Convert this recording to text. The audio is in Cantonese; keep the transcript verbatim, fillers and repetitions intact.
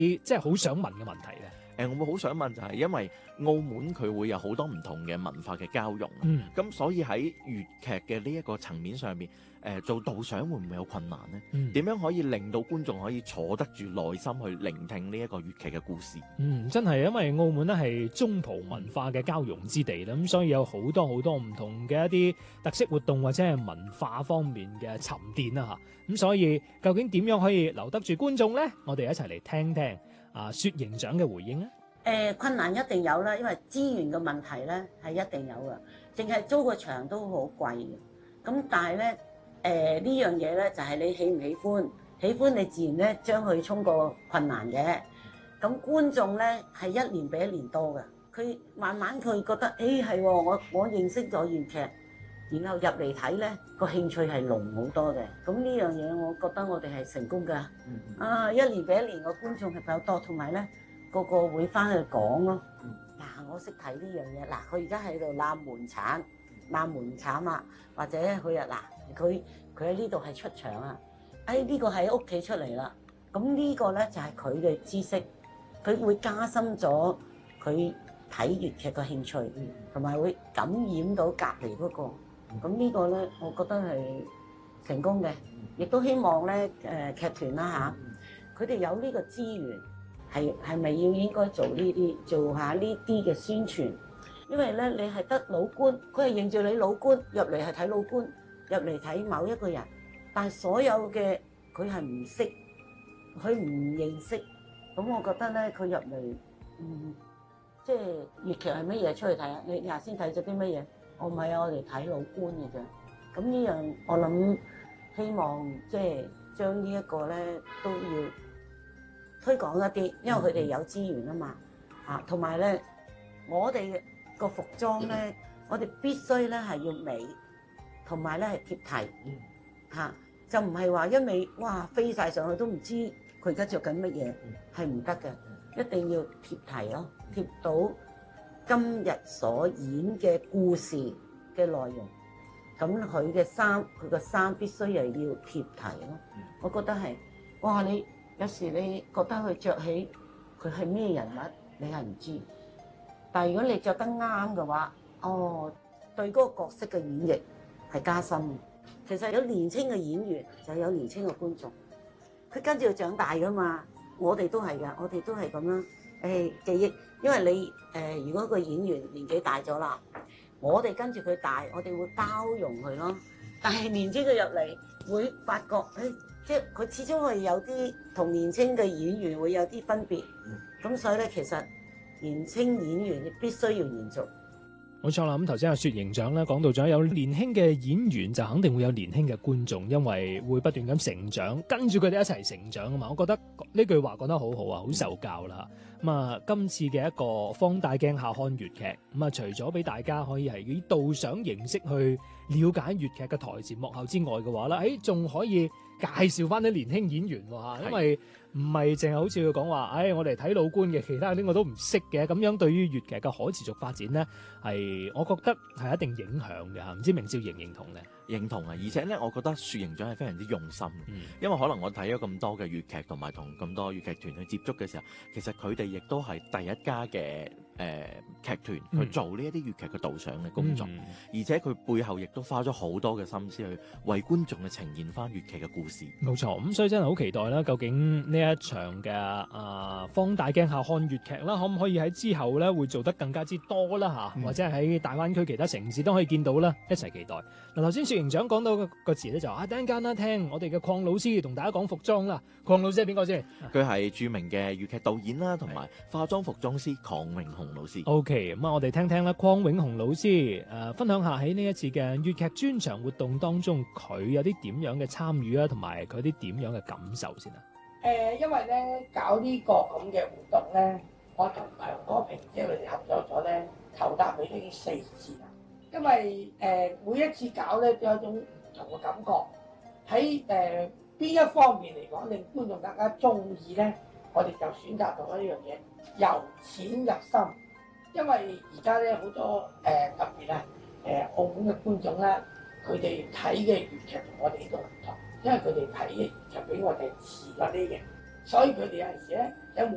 即係好想問嘅問題咧？ 誒，我會好想問就係因為澳門佢會有好多唔同嘅文化嘅交融， 嗯， 咁所以喺粵劇嘅呢一個層面上面，誒做導賞會唔會有困難呢？ 嗯點樣可以令到觀眾可以坐得住耐心去聆聽呢一個粵劇嘅故事？ 嗯，真係因為澳門咧係中葡文化嘅交融之地啦，咁所以有好多好多唔同嘅一啲特色活動或者係文化方面嘅沉澱啦嚇，咁所以究竟點樣可以留得住觀眾呢？我哋一齊嚟聽聽啊薛營長嘅回應啊！ 誒、呃、困難一定有啦，因為資源嘅問題咧係一定有嘅，淨係租個場都好貴嘅。咁但係咧誒呢樣嘢咧就係、是、你喜唔喜歡，喜歡你自然咧將佢衝過困難嘅。咁觀眾咧係一年比一年多嘅，佢慢慢佢覺得誒係喎，我我認識咗粵劇，然後入嚟睇咧個興趣係濃好多嘅。咁呢樣嘢我覺得我哋係成功㗎。嗯、啊，一年比一年個觀眾係比較多，同埋咧。個個會翻去講咯，嗱、啊、我識睇呢樣嘢，嗱佢而家喺度攬門產，攬門產啊，或者佢啊嗱佢佢喺呢度係出場啊，哎呢、這個喺屋企出嚟啦，咁呢個咧就係佢嘅知識，佢會加深咗佢睇粵劇嘅興趣，同埋會感染到隔離嗰個，咁呢個咧我覺得係成功嘅，亦都希望咧誒、呃、劇團啦嚇，佢、啊、哋有呢個資源。係係咪要應該做呢啲做下呢啲嘅宣傳？因為咧你係得老官，佢係認住你老官入嚟係睇老官，入嚟睇某一個人，但係所有嘅佢係唔識，佢唔認識，咁我覺得咧佢入嚟，嗯，即係粵劇係乜嘢出去睇啊？你啱先睇咗啲乜嘢？我唔係啊，我哋睇老官嘅啫。咁呢樣我諗希望即係將呢一個咧都要推廣一啲，因為佢哋有資源啊嘛，嚇，同埋咧，我哋個服裝咧，我哋必須咧係要美，同埋咧係貼題，嚇、啊，就唔係話一味哇飛晒上去都唔知佢而家着緊乜嘢，係唔得嘅，一定要貼題咯，貼到今日所演嘅故事嘅內容，咁佢嘅衫，佢個衫必須又要貼題咯，我覺得係，哇你。有時你覺得佢着起佢係咩人物，你係唔知。但係如果你着得啱嘅話，哦，對嗰個角色嘅演繹係加深。其實有年輕嘅演員就有年輕嘅觀眾，佢跟住要長大噶嘛。我哋都係㗎，我哋都係咁樣。誒、哎、記憶，因為你誒、呃，如果個演員年紀大咗啦，我哋跟住佢大，我哋會包容佢咯。但係年輕嘅入嚟會發覺誒。哎即係佢始終係有啲同年青嘅演員會有啲分別，咁所以咧其實年青演員你必須要延續。 冇錯啦，咁頭先阿薛營長咧講到咗有年輕嘅演員就肯定會有年輕嘅觀眾，因為會不斷咁成長，跟住佢哋一齊成長啊嘛。我覺得呢句話講得好好啊，好受教啦。咁啊，今次嘅一個放大鏡下看粵劇，咁啊，除咗俾大家可以係以導賞形式去了解粵劇嘅台前幕後之外嘅話咧，誒仲可以介紹翻啲年輕演員喎，因為唔係淨係好似佢講話，誒、哎、我哋睇老官嘅，其他啲我都唔識嘅，咁樣對於粵劇嘅可持續發展咧，係我覺得係一定影響嘅嚇，唔知明少認唔認同咧？ 認同啊！而且咧，我覺得薛營長係非常之用心，嗯、因為可能我睇咗咁多嘅粵劇，同埋同咁多粵劇團去接觸嘅時候，其實佢哋亦都係第一家嘅誒、呃、劇團去做呢一啲粵劇嘅導賞嘅工作，嗯、而且佢背後亦都花咗好多嘅心思去為觀眾去呈現翻粵劇嘅故事。 冇錯，咁所以真係好期待啦！究竟呢一場嘅啊、呃、放大鏡下看粵劇啦，可唔可以喺之後咧會做得更加之多啦嚇？嗯、或者喺大灣區其他城市都可以見到啦，一齊期待。嗱，頭先薛營長講到個詞咧就啊，等陣間啦，聽我哋嘅鄺老師同大家講服裝啦。鄺老師係邊個先？佢係著名嘅粵劇導演啦，同埋化妝服裝師鄺永雄老師。 OK，咁啊，我哋聽聽啦，鄺永雄老師誒、呃、分享下喺呢一次嘅粵劇專場活動當中，佢有啲點樣嘅參與啊，同埋佢啲點樣嘅感受先啊。 誒、呃，因為咧搞呢個咁嘅活動咧，我同強哥平姐佢哋合作咗咧，頭搭尾都已經四次啦。因為誒、呃、每一次搞咧都有一種唔同嘅感覺，喺誒邊一方面嚟講令觀眾更加中意咧，我哋就選擇咗一樣嘢，由淺入深。因為而家咧好多誒、呃、特別啊誒、呃、澳門嘅觀眾咧，佢哋睇嘅粵劇同我哋呢度唔同，因為佢哋睇嘅粵劇比我哋遲咗啲嘅，所以佢哋有陣時咧有